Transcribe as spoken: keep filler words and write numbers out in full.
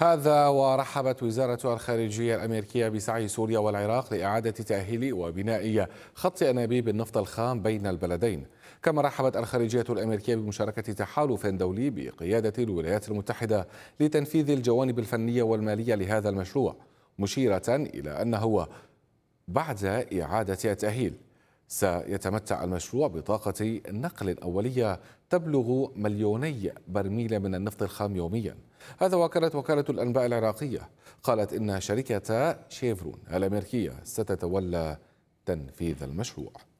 هذا ورحبت وزارة الخارجية الأمريكية بسعي سوريا والعراق لإعادة تأهيل وبناء خط أنابيب النفط الخام بين البلدين. كما رحبت الخارجية الأمريكية بمشاركة تحالف دولي بقيادة الولايات المتحدة لتنفيذ الجوانب الفنية والمالية لهذا المشروع، مشيرة إلى أنه بعد إعادة التأهيل سيتمتع المشروع بطاقة نقل أولية تبلغ مليوني برميل من النفط الخام يوميا. هذا وكالة وكالة الأنباء العراقية قالت إن شركة شيفرون الأمريكية ستتولى تنفيذ المشروع.